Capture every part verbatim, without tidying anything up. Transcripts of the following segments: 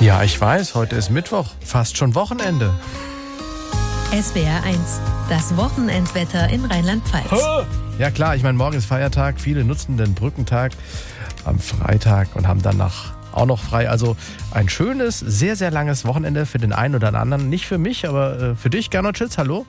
Ja, ich weiß, heute ist Mittwoch, fast schon Wochenende. S W R eins, das Wochenendwetter in Rheinland-Pfalz. Ja klar, ich meine, morgen ist Feiertag, viele nutzen den Brückentag am Freitag und haben danach auch noch frei. Also ein schönes, sehr, sehr langes Wochenende für den einen oder den anderen. Nicht für mich, aber für dich, Gernot Schütz, hallo?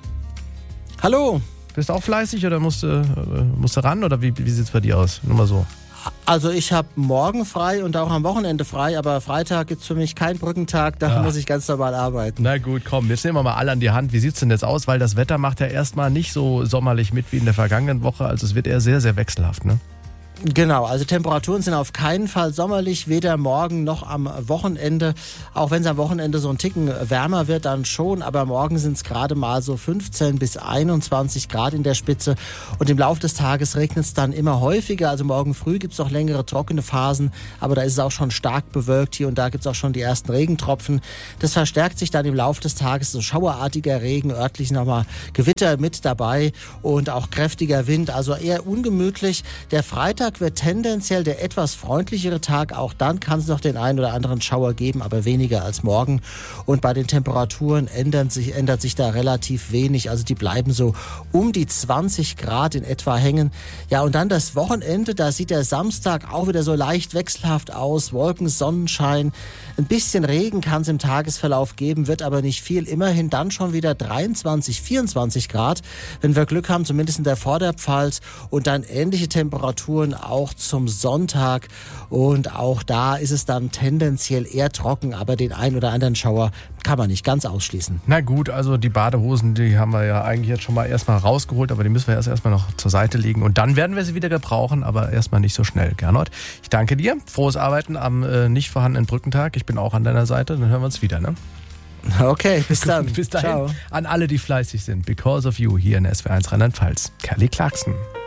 Hallo. Bist du auch fleißig oder musst du, musst du ran oder wie, wie sieht es bei dir aus? Nur mal so. Also ich habe morgen frei und auch am Wochenende frei, aber Freitag gibt es für mich keinen Brückentag, da ja. muss ich ganz normal arbeiten. Na gut, komm, jetzt nehmen wir mal alle an die Hand. Wie sieht es denn jetzt aus? Weil das Wetter macht ja erstmal nicht so sommerlich mit wie in der vergangenen Woche, also es wird eher sehr, sehr wechselhaft, ne? Genau, also Temperaturen sind auf keinen Fall sommerlich, weder morgen noch am Wochenende. Auch wenn es am Wochenende so ein Ticken wärmer wird, dann schon. Aber morgen sind es gerade mal so fünfzehn bis einundzwanzig Grad in der Spitze. Und im Laufe des Tages regnet es dann immer häufiger. Also morgen früh gibt es auch längere trockene Phasen. Aber da ist es auch schon stark bewölkt. Hier und da gibt es auch schon die ersten Regentropfen. Das verstärkt sich dann im Laufe des Tages. So schauerartiger Regen, örtlich nochmal Gewitter mit dabei und auch kräftiger Wind. Also eher ungemütlich. Der Freitag wird tendenziell der etwas freundlichere Tag. Auch dann kann es noch den einen oder anderen Schauer geben, aber weniger als morgen. Und bei den Temperaturen ändert sich, ändert sich da relativ wenig. Also die bleiben so um die zwanzig Grad in etwa hängen. Ja, und dann das Wochenende, da sieht der Samstag auch wieder so leicht wechselhaft aus. Wolken, Sonnenschein, ein bisschen Regen kann es im Tagesverlauf geben, wird aber nicht viel. Immerhin dann schon wieder dreiundzwanzig, vierundzwanzig Grad, wenn wir Glück haben, zumindest in der Vorderpfalz. Und dann ähnliche Temperaturen auch zum Sonntag. Und auch da ist es dann tendenziell eher trocken, aber den ein oder anderen Schauer kann man nicht ganz ausschließen. Na gut, also die Badehosen, die haben wir ja eigentlich jetzt schon mal erstmal rausgeholt, aber die müssen wir erst erstmal noch zur Seite legen und dann werden wir sie wieder gebrauchen, aber erstmal nicht so schnell. Gernot, ich danke dir. Frohes Arbeiten am äh, nicht vorhandenen Brückentag. Ich bin auch an deiner Seite, dann hören wir uns wieder, ne? Okay, bis dann. Bis dahin. Ciao. An alle, die fleißig sind. Because of You hier in S W R eins Rheinland-Pfalz. Kelly Clarkson.